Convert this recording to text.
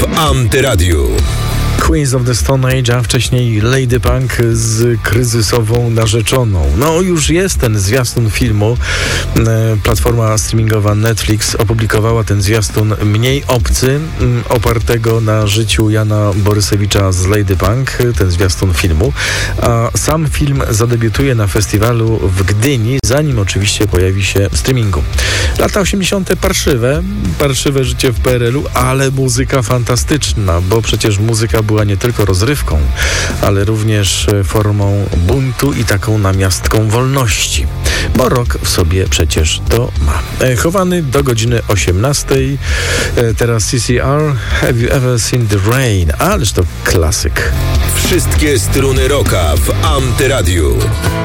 w Antyradiu. Queens of the Stone Age, a wcześniej Lady Punk z kryzysową narzeczoną. No już jest ten zwiastun filmu. Platforma streamingowa Netflix opublikowała ten zwiastun mniej obcy, opartego na życiu Jana Borysewicza z Lady Punk, ten zwiastun filmu. A sam film zadebiutuje na festiwalu w Gdyni, zanim oczywiście pojawi się w streamingu. Lata 80. parszywe życie w PRL-u, ale muzyka fantastyczna, bo przecież muzyka była nie tylko rozrywką, ale również formą buntu i taką namiastką wolności. Bo rock w sobie przecież to ma. Chowany do godziny 18. Teraz CCR, Have You Ever Seen the Rain? Ależ to klasyk. Wszystkie struny rocka w Antyradiu.